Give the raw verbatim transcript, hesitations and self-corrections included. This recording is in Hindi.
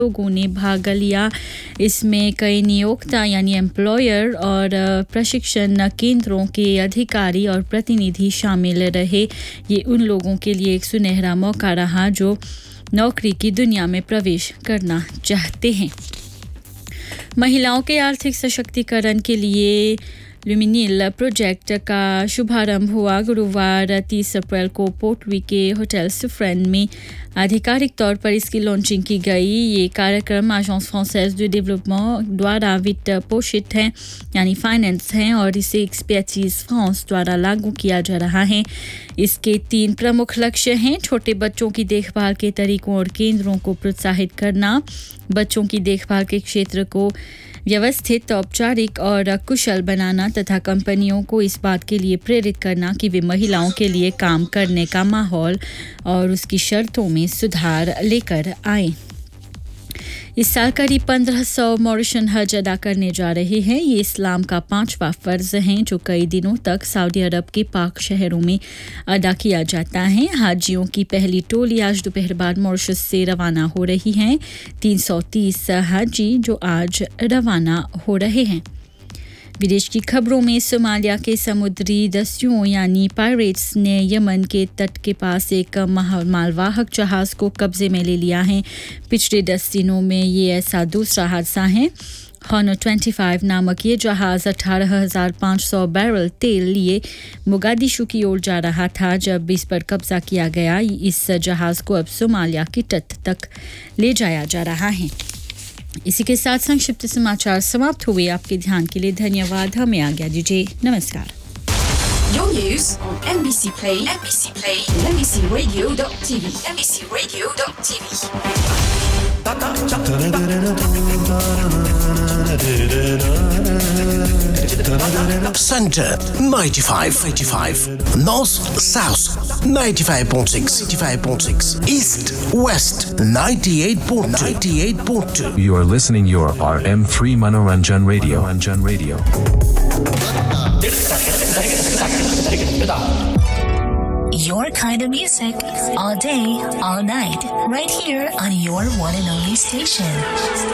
लोगों ने भाग लिया। इसमें कई नियोक्ता यानी एम्प्लॉयर और प्रशिक्षण केंद्रों के अधिकारी और प्रतिनिधि शामिल रहे। ये उन लोगों के लिए एक सुनहरा मौका रहा जो नौकरी की दुनिया में प्रवेश करना चाहते हैं। महिलाओं के आर्थिक सशक्तिकरण के लिए ल्यूमिनिल प्रोजेक्ट का शुभारंभ हुआ। गुरुवार तीस अप्रैल को पोर्टवी के होटल सुफ्रेन में आधिकारिक तौर पर इसकी लॉन्चिंग की गई। ये कार्यक्रम एजेंस फ्रांसाइज दु डेवलपमेंट द्वारा वित्त पोषित है यानी फाइनेंस है और इसे एक्सपर्टीज फ्रांस द्वारा लागू किया जा रहा है। इसके तीन प्रमुख लक्ष्य हैं: छोटे बच्चों की देखभाल के तरीकों और केंद्रों को प्रोत्साहित करना, बच्चों की देखभाल के क्षेत्र को व्यवस्थित, औपचारिक और कुशल बनाना तथा कंपनियों को इस बात के लिए प्रेरित करना कि वे महिलाओं के लिए काम करने का माहौल और उसकी शर्तों में सुधार लेकर आएं। इस साल करीब पंद्रह सौ मॉरिशन हज अदा करने जा रहे हैं। ये इस्लाम का पांचवा फ़र्ज है जो कई दिनों तक सऊदी अरब के पाक शहरों में अदा किया जाता है। हाजियों की पहली टोली आज दोपहर बाद मॉरिशस से रवाना हो रही है। तीन सौ तीस हाजी जो आज रवाना हो रहे हैं। विदेश की खबरों में सोमालिया के समुद्री दस्युओं यानी पायरेट्स ने यमन के तट के पास एक मालवाहक जहाज को कब्जे में ले लिया है। पिछले दस दिनों में ये ऐसा दूसरा हादसा है। हॉनर पच्चीस नामक ये जहाज अठारह हज़ार पाँच सौ बैरल तेल लिए मोगादिशु की ओर जा रहा था जब इस पर कब्जा किया गया। इस जहाज को अब सोमालिया की तट तक ले जाया जा रहा है। इसी के साथ संक्षिप्त समाचार समाप्त हुए। आपके ध्यान के लिए धन्यवाद। हमें आज्ञा दीजिए। नमस्कार। Your news on M B C Play, M B C Play, M B C Radio dot T V, M B C Radio dot T V. Center ninety-five, eighty-five. North, South ninety-five point six, eighty-five point six. East, West ninety-eight point two, ninety-eight point two. You are listening your R M three Manoranjan Radio. Manoranjan Radio. Your kind of music all day, all night, right here on your one and only station.